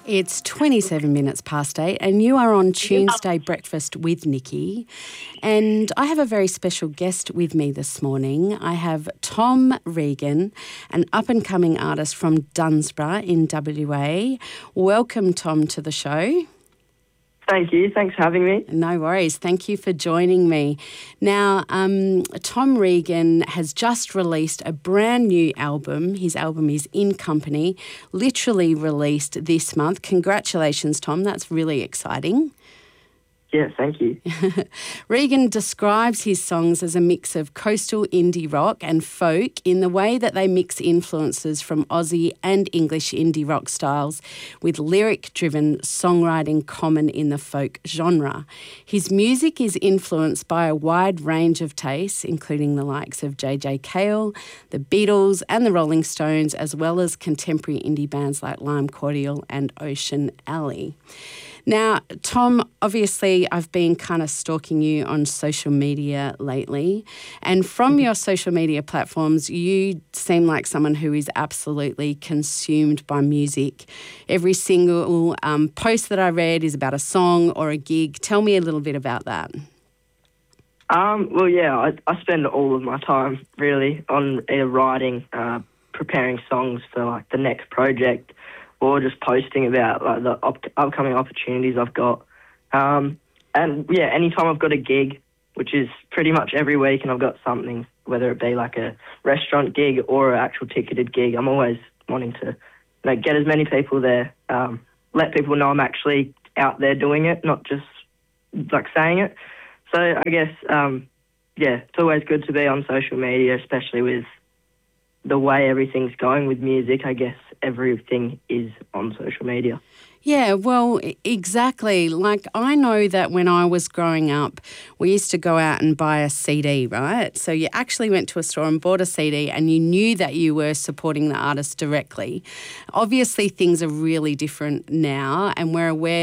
It's 27 minutes past 8 and you are on Tuesday Breakfast with Nikki. And I have a very special guest with me this morning. I have Tom Regan, an up-and-coming artist from Dunsborough in WA. Welcome, Tom, to the show. Thank you. Thanks for having me. No worries. Thank you for joining me. Now, Tom Regan has just released a brand new album. His album is In Company, literally released this month. Congratulations, Tom. That's really exciting. Yeah, thank you. Regan describes his songs as a mix of coastal indie rock and folk in the way that they mix influences from Aussie and English indie rock styles with lyric-driven songwriting common in the folk genre. His music is influenced by a wide range of tastes, including the likes of J.J. Cale, the Beatles and the Rolling Stones, as well as contemporary indie bands like Lime Cordiale and Ocean Alley. Now, Tom, obviously I've been kind of stalking you on social media lately, and from your social media platforms, you seem like someone who is absolutely consumed by music. Every single post that I read is about a song or a gig. Tell me a little bit about that. Well, yeah, I spend all of my time really on either writing, preparing songs for like the next project, or just posting about like the upcoming opportunities I've got. And yeah, anytime I've got a gig, which is pretty much every week, and I've got something, whether it be like a restaurant gig or an actual ticketed gig, I'm always wanting to get as many people there, let people know I'm actually out there doing it, not just like saying it. So I guess, yeah, it's always good to be on social media, especially with the way everything's going with music. I guess everything is on social media. Yeah, well, exactly. Like, I know that when I was growing up, we used to go out and buy a CD, right? So you actually went to a store and bought a CD and you knew that you were supporting the artist directly. Obviously, things are really different now, and we're aware